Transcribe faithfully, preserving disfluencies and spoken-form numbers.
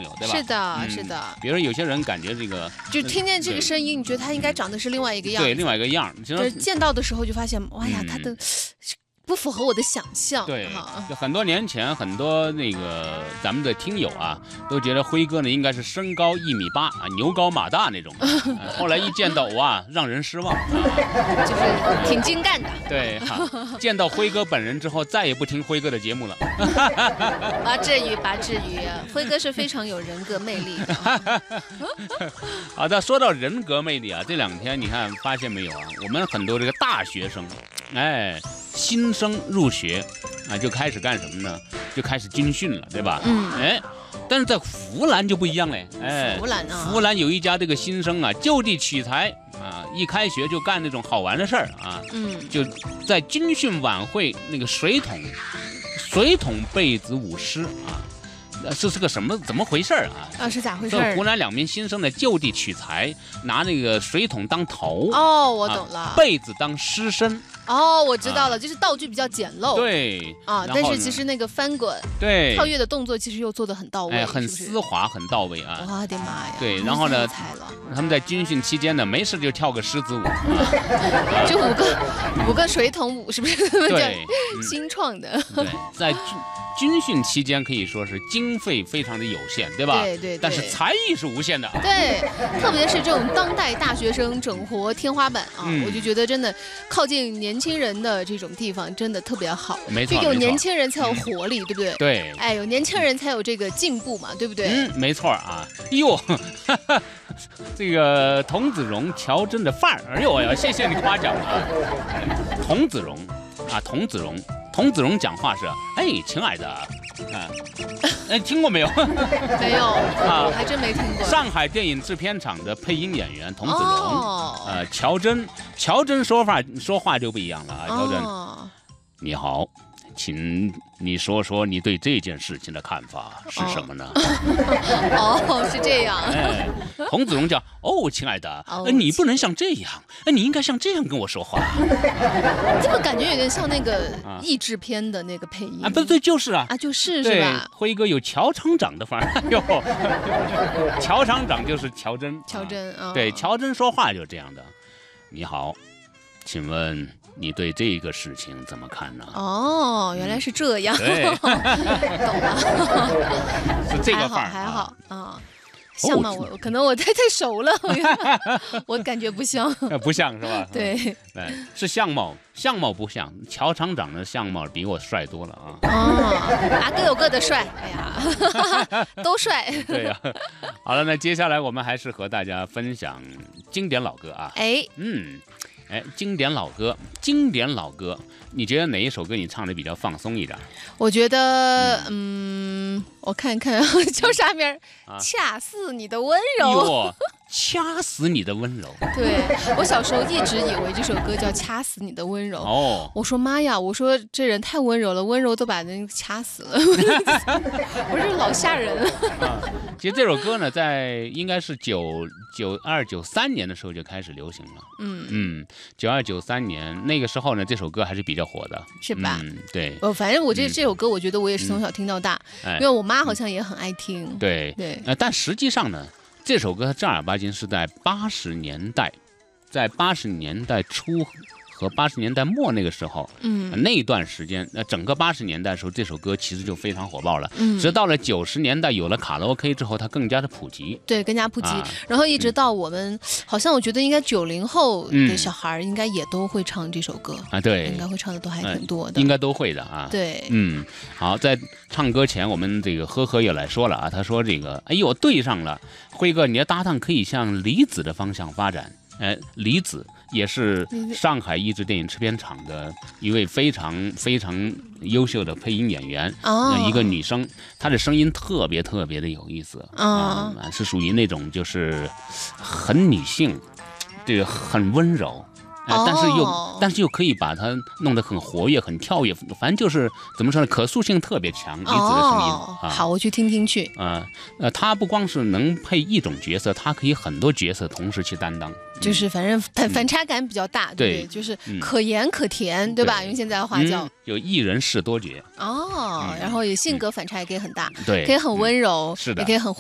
没有，对吧？ 是的， 嗯、 是的。 比如有些人感觉这个， 就听见这个声音，你觉得他应该长得是另外一个样子， 对，另外一个样。 就是见到的时候就发现，哇呀，他的。嗯不符合我的想象。 对，就很多年前，很多那个咱们的听友啊，都觉得辉哥呢应该是身高一米八啊，牛高马大那种。啊、后来一见到哇，让人失望。啊、 就是挺精干的。 对，哈、啊，见到辉哥本人之后，再也不听辉哥的节目了。 啊，至于吧，至于，辉哥是非常有人格魅力的。 好的，说到人格魅力啊，这两天你看发现没有啊？我们很多这个大学生，哎。新生入学啊，就开始干什么呢？就开始军训了，对吧？ 嗯， 哎，但是在湖南就不一样嘞，哎， 湖南啊， 湖南有一家这个新生啊，就地取材啊，一开学就干那种好玩的事儿啊， 嗯， 就在军训晚会那个水桶，水桶背子舞狮啊。这是个什么怎么回事啊？ 啊，是咋回事？ 湖南两名新生呢就地取材，拿那个水桶当头。 哦，我懂了。 啊、被子当尸身。 哦，我知道了，啊、就是道具比较简陋。 对。 啊，但是其实那个翻滚、 对跳跃的动作其实又做得很到位， 哎，很丝滑，很到位啊！ 我的妈呀！ 对，然后呢，他们在军训期间呢，没事就跳个狮子舞。啊、 就五个五个水桶舞，是不是？ 对， 新创的。 对，在军。军训期间可以说是经费非常的有限，对吧？ 对 对, 对。 但是才艺是无限的。 对，特别是这种当代大学生整活天花板啊，嗯、我就觉得真的靠近年轻人的这种地方真的特别好。 没错， 就有年轻人才有活力，嗯、对不对？ 对。 哎，有年轻人才有这个进步嘛，对不对？ 嗯，没错啊。哟，这个童子荣、乔真的范儿，哎呦呀，谢谢你夸奖啊。童子荣啊，童子荣。童子荣讲话是，哎，亲爱的，啊，哎，听过没有？ 没有啊，还真没听过。 上海电影制片厂的配音演员童子荣，哦、呃，乔真，乔真说法说话就不一样了啊，乔真，哦、你好，请你说说你对这件事情的看法是什么呢？ 哦，哦是这样。 哎，童子荣讲，哦，亲爱的，哦、你不能像这样，你应该像这样跟我说话。 这么感觉有点像那个译制片的那个配音啊，不对，就是啊， 啊，就是是吧？ 辉哥有乔厂长的范儿，哟，乔厂长就是乔真， 乔真啊， 哦、对，乔真说话就是这样的。你好，请问你对这个事情怎么看呢？ 哦，原来是这样， 对， 懂了， 是这个范儿， 还好啊。像吗？我可能我太太熟了，我感觉不像， 不像是吧？ 对， 对，是相貌，相貌不像。乔厂长的相貌比我帅多了啊！ 哦，啊，各有各的帅，哎呀，都帅。 对呀，好了，那接下来我们还是和大家分享经典老歌啊。 哎， 嗯，哎，经典老歌，经典老歌，你觉得哪一首歌你唱的比较放松一点？ 我觉得，嗯。嗯我看看叫啥名儿？啊、掐死你的温柔。 掐死你的温柔。 对，我小时候一直以为这首歌叫掐死你的温柔。哦，我说妈呀，我说这人太温柔了，温柔都把人掐死了。我说老吓人了。 啊、其实这首歌呢，在应该是九九二九三年的时候就开始流行了。嗯嗯，九二九三年那个时候呢，这首歌还是比较火的， 是吧？ 嗯，对。 哦，反正我这、嗯、这首歌，我觉得我也是从小听到大，嗯、因为我妈好像也很爱听。 对对， 呃，但实际上呢。这首歌正儿八经是在八十年代，在八十年代初和八十年代末那个时候，嗯，那一段时间，那整个八十年代的时候，这首歌其实就非常火爆了。嗯，直到了九十年代有了卡拉 OK 之后，它更加的普及。 对，更加普及。啊、然后一直到我们，嗯、好像我觉得应该九零后的小孩应该也都会唱这首歌啊。对，应该会唱的都还挺多的。 嗯、应该都会的啊。 对， 嗯，好，在唱歌前，我们这个呵呵也来说了啊，他说这个，哎呦，对上了。辉哥，你的搭档可以向李子的方向发展。哎，李子也是上海译制电影制片厂的一位非常非常优秀的配音演员，哦、一个女生，她的声音特别特别的有意思，哦、啊，是属于那种就是很女性，这个很温柔。哎，但是又、哦、但是又可以把它弄得很活跃、很跳跃，反正就是怎么说呢，可塑性特别强。李子的声音、 哦啊、好，我去听听去。 啊，呃，他不光是能配一种角色，他可以很多角色同时去担当， 就是反正反反差感比较大，嗯、对不对？就是可盐可甜，嗯、对吧？用现在的话叫。 嗯有一人饰多角哦，嗯、然后也性格反差也可以很大， 对， 可以很温柔， 嗯、是的， 也可以很